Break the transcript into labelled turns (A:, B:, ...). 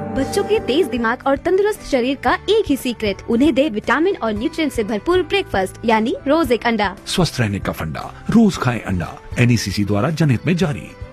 A: बच्चों के तेज दिमाग और तंदुरुस्त शरीर का एक ही सीक्रेट, उन्हें दे विटामिन और न्यूट्रिएंट से भरपूर ब्रेकफास्ट यानी रोज एक अंडा।
B: स्वस्थ रहने का फंडा, रोज खाएं अंडा। NECC द्वारा जनहित में जारी।